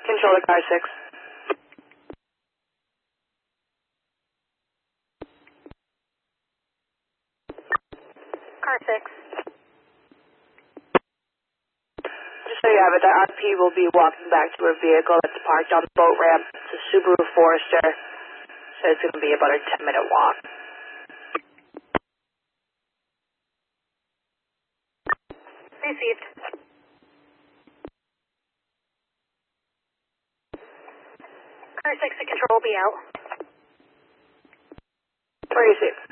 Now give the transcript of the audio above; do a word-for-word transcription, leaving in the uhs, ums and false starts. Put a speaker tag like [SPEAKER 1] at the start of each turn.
[SPEAKER 1] Control to car six.
[SPEAKER 2] Car six.
[SPEAKER 1] Just so you have it, the R P will be walking back to her vehicle that's parked on the boat ramp. It's a Subaru Forester, so it's going to be about a ten minute walk.
[SPEAKER 2] Received. Car six to control will be out.
[SPEAKER 1] Where is it?